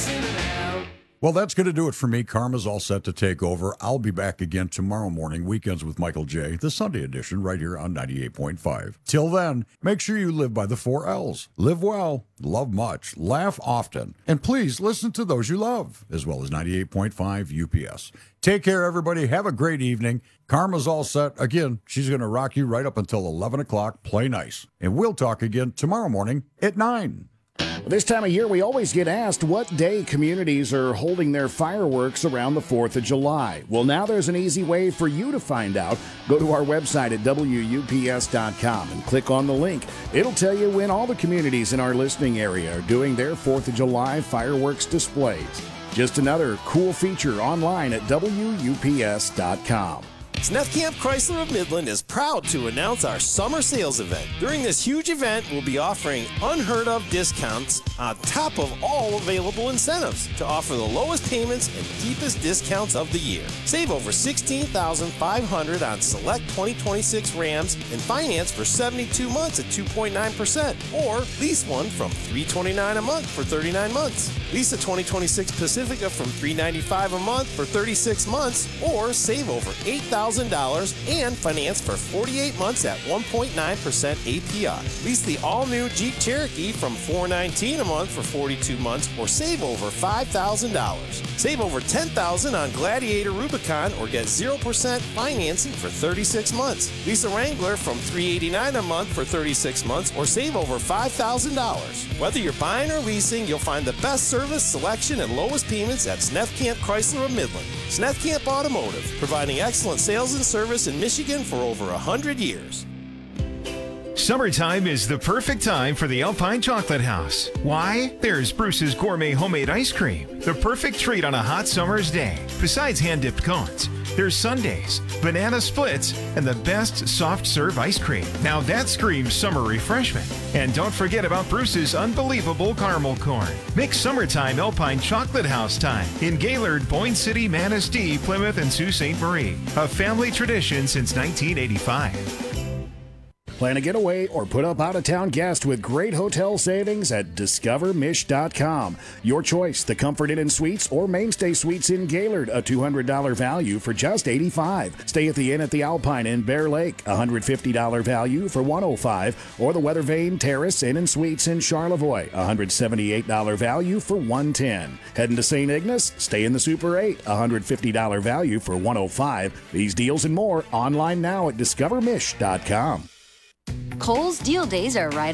Well, that's going to do it for me. Karma's all set to take over. I'll be back again tomorrow morning, Weekends with Michael J., the Sunday edition, right here on 98.5. Till then, make sure you live by the 4 L's. Live well, love much, laugh often, and please listen to those you love, as well as 98.5 UPS. Take care, everybody. Have a great evening. Karma's all set. Again, she's going to rock you right up until 11 o'clock. Play nice. And we'll talk again tomorrow morning at 9. This time of year, we always get asked what day communities are holding their fireworks around the 4th of July. Well, now there's an easy way for you to find out. Go to our website at WUPS.com and click on the link. It'll tell you when all the communities in our listening area are doing their 4th of July fireworks displays. Just another cool feature online at WUPS.com. Sneff Camp Chrysler of Midland is proud to announce our summer sales event. During this huge event, we'll be offering unheard of discounts on top of all available incentives to offer the lowest payments and deepest discounts of the year. Save over $16,500 on select 2026 Rams and finance for 72 months at 2.9%, or lease one from $329 a month for 39 months. Lease a 2026 Pacifica from $395 a month for 36 months, or save over $8,000 and finance for 48 months at 1.9% APR. Lease the all-new Jeep Cherokee from $419 a month for 42 months, or save over $5,000. Save over $10,000 on Gladiator Rubicon, or get 0% financing for 36 months. Lease a Wrangler from $389 a month for 36 months, or save over $5,000. Whether you're buying or leasing, you'll find the best service, selection, and lowest payments at Sneff Camp Chrysler of Midland. Sneff Camp Automotive, providing excellent sales and service in Michigan for over 100 years. Summertime is the perfect time for the Alpine Chocolate House. Why? There's Bruce's Gourmet Homemade Ice Cream, the perfect treat on a hot summer's day. Besides hand-dipped cones, there's sundaes, banana splits, and the best soft-serve ice cream. Now that screams summer refreshment. And don't forget about Bruce's unbelievable caramel corn. Make summertime Alpine Chocolate House time in Gaylord, Boyne City, Manistee, Plymouth, and Sault Ste. Marie. A family tradition since 1985. Plan a getaway or put up out-of-town guest with great hotel savings at DiscoverMish.com. Your choice, the Comfort Inn and Suites or Mainstay Suites in Gaylord, a $200 value for just $85. Stay at the Inn at the Alpine in Bear Lake, $150 value for $105. Or the Weather Vane Terrace Inn and Suites in Charlevoix, $178 value for $110. Heading to St. Ignace? Stay in the Super 8, $150 value for $105. These deals and more online now at DiscoverMish.com. Kohl's Deal Days are right